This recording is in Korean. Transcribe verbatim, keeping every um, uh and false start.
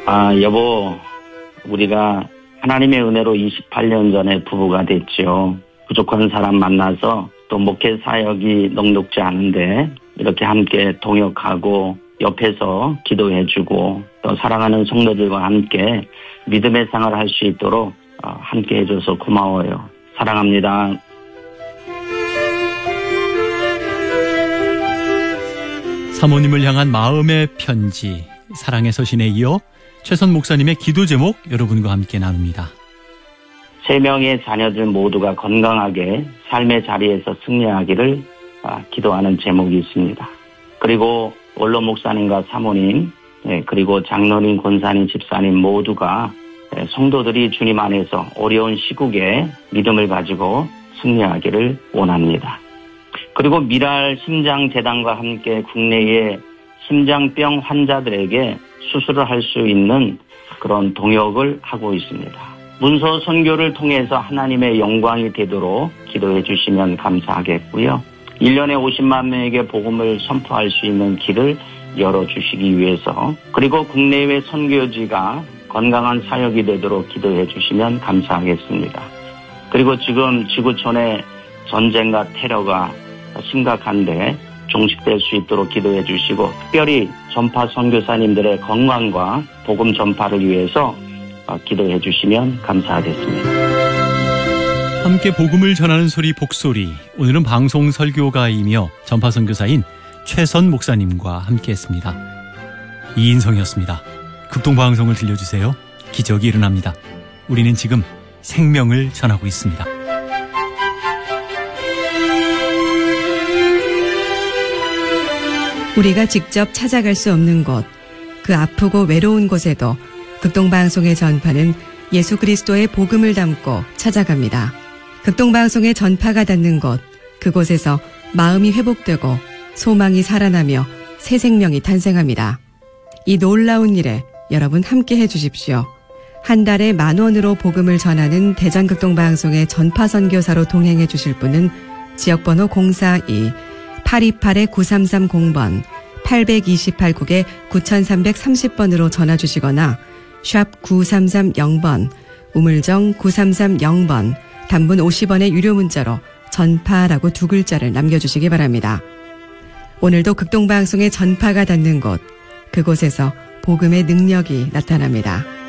아, 여보, 우리가 하나님의 은혜로 이십팔 년 전에 부부가 됐죠. 부족한 사람 만나서 또 목회 사역이 넉넉지 않은데 이렇게 함께 동역하고 옆에서 기도해주고 또 사랑하는 성도들과 함께 믿음의 생활을 할 수 있도록 함께 해줘서 고마워요. 사랑합니다. 사모님을 향한 마음의 편지, 사랑의 서신에 이어 최선 목사님의 기도 제목 여러분과 함께 나눕니다. 세 명의 자녀들 모두가 건강하게 삶의 자리에서 승리하기를 기도하는 제목이 있습니다. 그리고 원로 목사님과 사모님, 그리고 장로님, 권사님, 집사님 모두가 성도들이 주님 안에서 어려운 시국에 믿음을 가지고 승리하기를 원합니다. 그리고 미랄 심장재단과 함께 국내의 심장병 환자들에게 수술을 할 수 있는 그런 동역을 하고 있습니다. 문서 선교를 통해서 하나님의 영광이 되도록 기도해 주시면 감사하겠고요. 일 년에 오십만 명에게 복음을 선포할 수 있는 길을 열어주시기 위해서, 그리고 국내외 선교지가 건강한 사역이 되도록 기도해 주시면 감사하겠습니다. 그리고 지금 지구촌에 전쟁과 테러가 심각한데 종식될 수 있도록 기도해 주시고, 특별히 전파 선교사님들의 건강과 복음 전파를 위해서 기도해 주시면 감사하겠습니다. 함께 복음을 전하는 소리 복소리, 오늘은 방송 설교가이며 전파 선교사인 최선 목사님과 함께했습니다. 이인성이었습니다. 극동방송을 들려주세요. 기적이 일어납니다. 우리는 지금 생명을 전하고 있습니다. 우리가 직접 찾아갈 수 없는 곳, 그 아프고 외로운 곳에도 극동방송의 전파는 예수 그리스도의 복음을 담고 찾아갑니다. 극동방송의 전파가 닿는 곳, 그곳에서 마음이 회복되고 소망이 살아나며 새 생명이 탄생합니다. 이 놀라운 일에 여러분 함께 해주십시오. 한 달에 만 원으로 복음을 전하는 대전극동방송의 전파 선교사로 동행해 주실 분은 지역번호 공사이 팔이팔 구삼삼공 번, 팔이팔 국에 구삼삼삼공 번으로 전화 주시거나 샵 구삼삼공 번, 우물정 구삼삼공 번, 단문 오십 원의 유료 문자로 전파라고 두 글자를 남겨주시기 바랍니다. 오늘도 극동방송의 전파가 닿는 곳, 그곳에서 복음의 능력이 나타납니다.